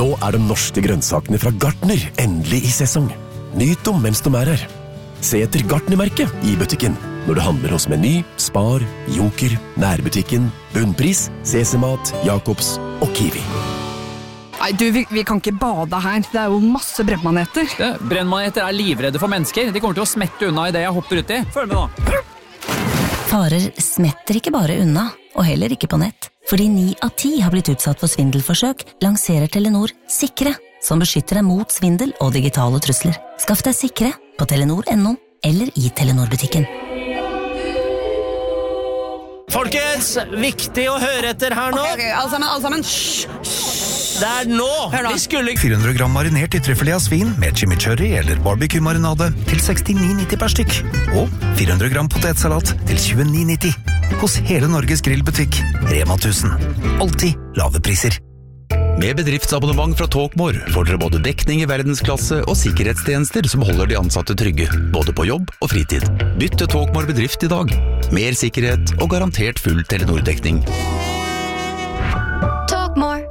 Nå de norske grønnsakene fra Gartner endelig i sesong. Nyt dem mens de her. Se etter Gartner-merket i butikken. Når du handler hos Meny, Spar, Joker, Nærbutikken, Bunnpris, CC-mat, Jacobs og Kiwi. Nei, du, vi kan ikke bade her. Det jo masse brennmaneter. Brennmaneter livredde for mennesker. De kommer til å smette unna i det jeg hopper ut i. Følg med nå. Farer smetter ikke bare unna, og heller ikke på nett. Fordi 9 av 10 har blitt utsatt for svindelforsøk, lanserer Telenor Sikre, som beskytter deg mot svindel og digitale trusler. Skaff deg Sikre på Telenor.no eller i Telenor-butikken. Folkens, viktig å høre etter her nå. Ok, alle sammen. Det nå. Vi skulle 400 gram marinert i trüffelé av svin med chimichurri eller barbecue-marinade til 69,90 per stykk. Og 400 gram potetsalat til 29,90. Hos hele Norges grillbutikk, Rema 1000. Alltid lave priser. Med bedriftsabonnement fra Talkmore får dere både dekning i verdensklasse og sikkerhetstjenester som holder de ansatte trygge, både på jobb og fritid. Bytt til Talkmore bedrift i dag. Mer sikkerhet og garantert full Telenor-dekning. Talkmore.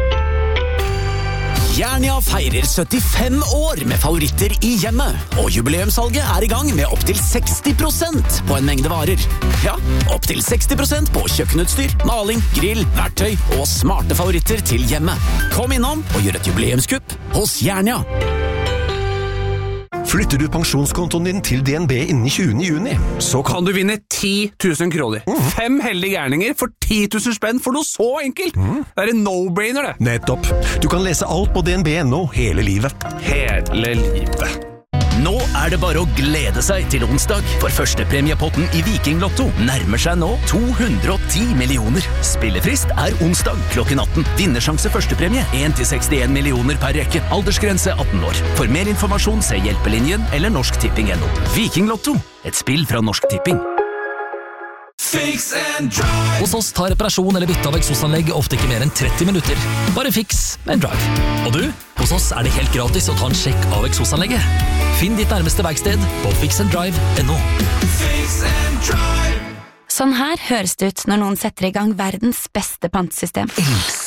Jernia feirer 75 år med favoritter i hjemmet, og jubileumssalget i gang med opp til 60% på en mengde varer. Ja, opp til 60% på kjøkkenutstyr, maling, grill, verktøy og smarte favoritter til hjemmet. Kom innom og gjør et jubileumskupp hos Jernia. Flytter du pensjonskontoen din til DNB innen 20. juni, så kan du vinne 10 000 kroner. 5 heldige gærninger for 10 000 spenn for noe så enkelt. Det en no-brainer, det. Nettopp. Du kan lese alt på DNB.no hele livet. Hele livet. Nå det bare å glede seg til onsdag, for førstepremiepotten i Viking Lotto nærmer seg nå 210 millioner. Spillefrist onsdag klokken 18. Vinnersjanse førstepremie 1-61 millioner per rekke. Aldersgrense 18 år. For mer informasjon se Hjelpelinjen eller Norsk Tipping.no. Viking Lotto, et spill fra Norsk Tipping. Fix and drive. Hos oss tar reparasjon eller bytte av eksosanlegg ofte ikke mer enn 30 minutter. Bare fix and drive. Og du, hos oss det helt gratis å ta en sjekk av eksosanlegget. Finn ditt nærmeste verksted på fixanddrive.no. Fix and drive. Sånn her høres det ut når noen setter i gang verdens beste pantesystem.